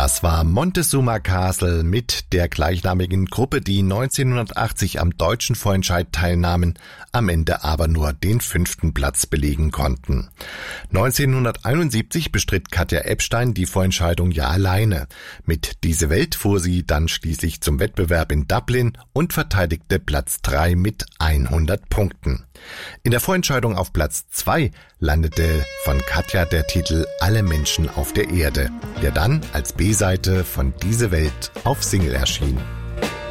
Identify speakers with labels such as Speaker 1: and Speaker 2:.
Speaker 1: Das war Montezuma Castle mit der gleichnamigen Gruppe, die 1980 am deutschen Vorentscheid teilnahmen, am Ende aber nur den 5. Platz belegen konnten. 1971 bestritt Katja Ebstein die Vorentscheidung ja alleine. Mit Diese Welt fuhr sie dann schließlich zum Wettbewerb in Dublin und verteidigte Platz 3 mit 100 Punkten. In der Vorentscheidung auf Platz 2 landete von Katja der Titel Alle Menschen auf der Erde, der dann als B-Seite von Diese Welt auf Single erschien.